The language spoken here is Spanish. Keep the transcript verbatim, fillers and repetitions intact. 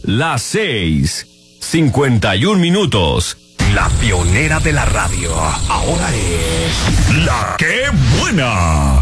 Las seis, cincuenta y un minutos. La pionera de la radio, ahora es La Qué Buena.